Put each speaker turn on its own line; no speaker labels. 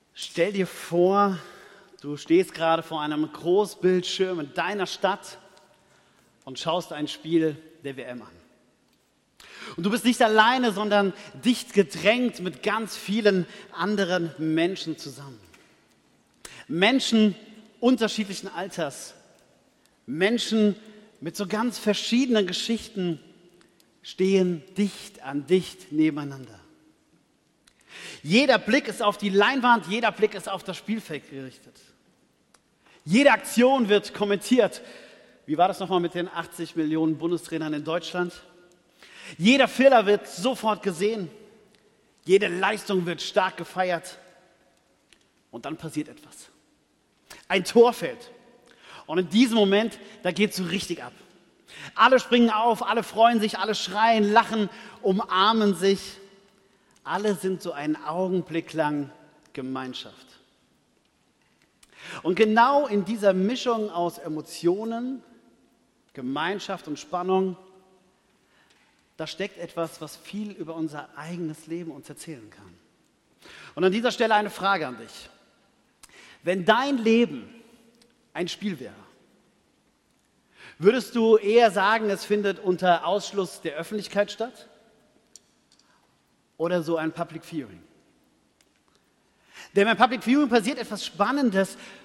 Stell dir vor, du stehst gerade vor einem Großbildschirm in deiner Stadt und schaust ein Spiel der WM an. Und du bist nicht alleine, sondern dicht gedrängt mit ganz vielen anderen Menschen zusammen. Menschen unterschiedlichen Alters, Menschen mit so ganz verschiedenen Geschichten stehen dicht an dicht nebeneinander. Jeder Blick ist auf die Leinwand, jeder Blick ist auf das Spielfeld gerichtet. Jede Aktion wird kommentiert. Wie war das nochmal mit den 80 Millionen Bundestrainern in Deutschland? Jeder Fehler wird sofort gesehen. Jede Leistung wird stark gefeiert. Und dann passiert etwas. Ein Tor fällt. Und in diesem Moment, da geht es so richtig ab. Alle springen auf, alle freuen sich, alle schreien, lachen, umarmen sich. Alle sind so einen Augenblick lang Gemeinschaft. Und genau in dieser Mischung aus Emotionen, Gemeinschaft und Spannung, da steckt etwas, was viel über unser eigenes Leben uns erzählen kann. Und an dieser Stelle eine Frage an dich. Wenn dein Leben ein Spiel wäre, würdest du eher sagen, es findet unter Ausschluss der Öffentlichkeit statt? Oder so ein Public Viewing? Denn beim Public Viewing passiert etwas Spannendes.